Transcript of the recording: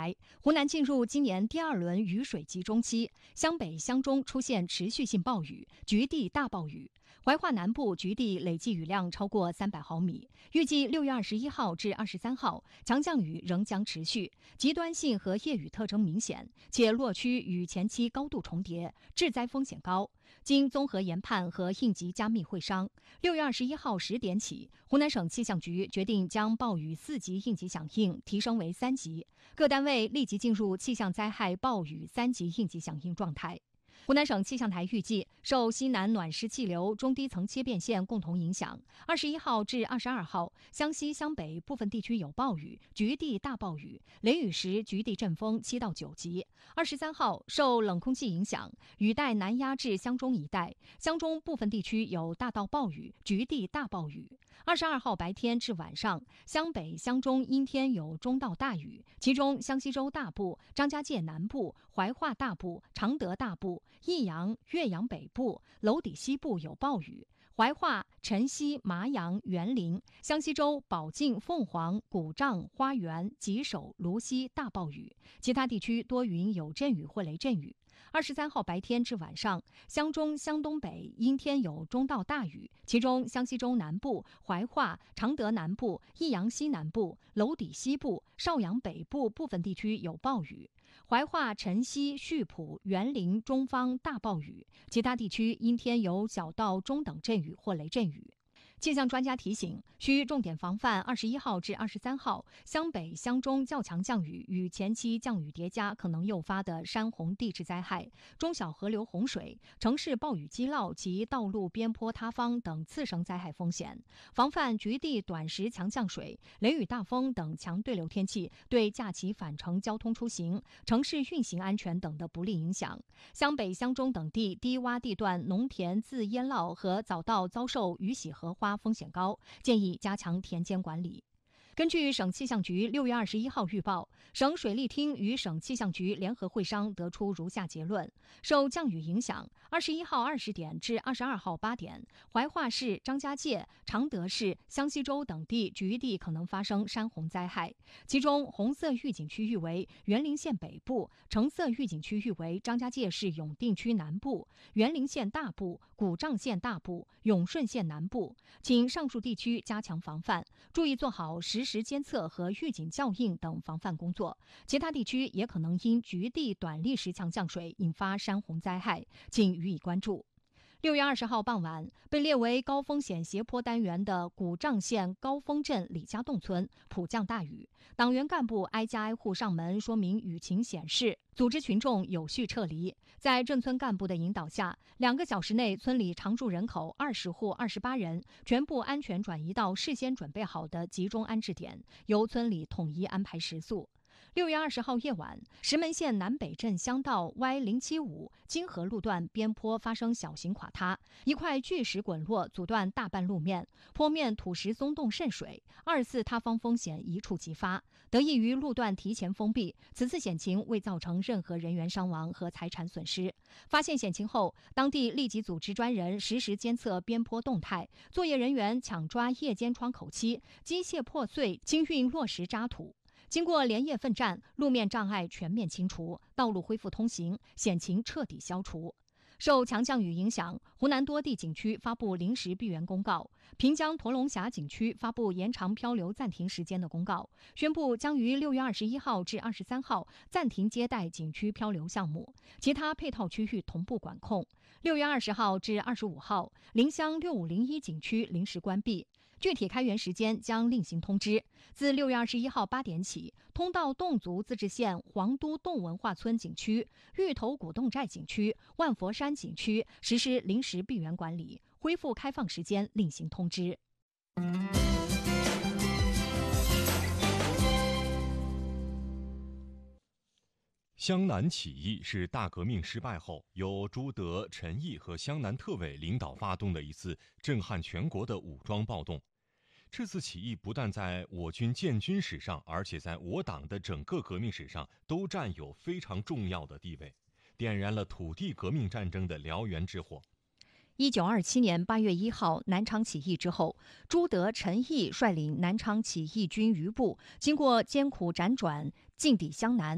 来，湖南进入今年第2轮雨水集中期，湘北、湘中出现持续性暴雨，局地大暴雨。怀化南部局地累计雨量超过300毫米，预计6月21号至23号，强降雨仍将持续，极端性和夜雨特征明显，且落区与前期高度重叠，致灾风险高。经综合研判和应急加密会商，6月21号10点起，湖南省气象局决定将暴雨4级应急响应提升为3级，各单位立即进入气象灾害暴雨3级应急响应状态。湖南省气象台预计，受西南暖湿气流、中低层切变线共同影响，21号至22号，湘西、湘北部分地区有暴雨，局地大暴雨，雷雨时局地阵风7到9级。23号，受冷空气影响，雨带南压至湘中一带，湘中部分地区有大到暴雨，局地大暴雨。22号白天至晚上，湘北、湘中阴天有中到大雨，其中湘西州大部、张家界南部、怀化大部、常德大部、益阳、岳阳北部、娄底西部有暴雨，怀化、辰溪、麻阳、沅陵、湘西州保靖、凤凰、古丈、花园、吉首、泸溪大暴雨，其他地区多云有阵雨或雷阵雨。23号白天至晚上，湘中、湘东北阴天有中到大雨，其中湘西州南部、怀化、常德南部、益阳西南部、娄底西部、邵阳北部部分地区有暴雨，怀化、辰溪、溆浦、沅陵、中方大暴雨，其他地区阴天有小到中等阵雨或雷阵雨。气象专家提醒，需重点防范21号至23号湘北、湘中较强降雨与前期降雨叠加可能诱发的山洪地质灾害、中小河流洪水、城市暴雨积涝及道路边坡塌方等次生灾害风险，防范局地短时强降水、雷雨大风等强对流天气对假期返程交通出行、城市运行安全等的不利影响。湘北、湘中等地低洼地段农田自淹涝和早稻遭受雨洗荷花风险高，建议加强田间管理。根据省气象局6月21号预报，省水利厅与省气象局联合会商得出如下结论：受降雨影响，21号20点至22号8点，怀化市、张家界、常德市、湘西州等地局地可能发生山洪灾害，其中红色预警区域为沅陵县北部，橙色预警区域为张家界市永定区南部、沅陵县大部、古丈县大部、永顺县南部，请上述地区加强防范，注意做好实时监测和预警校应等防范工作。其他地区也可能因局地短历时强降水引发山洪灾害，请予以关注。6月20号傍晚，被列为高风险斜坡单元的古丈县高峰镇李家洞村普降大雨，党员干部挨家挨户上门说明雨情显示，组织群众有序撤离。在镇村干部的引导下，2个小时内村里常住人口20户28人全部安全转移到事先准备好的集中安置点，由村里统一安排食宿。6月20号夜晚，石门县南北镇乡道 Y075 金河路段边坡发生小型垮塌，一块巨石滚落，阻断大半路面，坡面土石松动渗水，2次塌方风险一触即发。得益于路段提前封闭，此次险情未造成任何人员伤亡和财产损失。发现险情后，当地立即组织专人实时监测边坡动态，作业人员抢抓夜间窗口期，机械破碎，清运落石渣土。经过连夜奋战，路面障碍全面清除，道路恢复通行，险情彻底消除。受强降雨影响，湖南多地景区发布临时闭园公告，平江驼龙峡景区发布延长漂流暂停时间的公告，宣布将于6月21号至23号暂停接待景区漂流项目，其他配套区域同步管控。6月20号至25号，临湘6501景区临时关闭，具体开园时间将另行通知。自6月21号8点起，通到侗族自治县黄都侗文化村景区、芋头古洞寨景区、万佛山景区实施临时闭园管理，恢复开放时间另行通知。 湘南起义是大革命失败后由朱德、陈毅和湘南特委领导发动的一次震撼全国的武装暴动。这次起义不但在我军建军史上，而且在我党的整个革命史上都占有非常重要的地位，点燃了土地革命战争的燎原之火。 1927年8月1号南昌起义之后，朱德、陈毅率领南昌起义军余部，经过艰苦辗转，进抵湘南。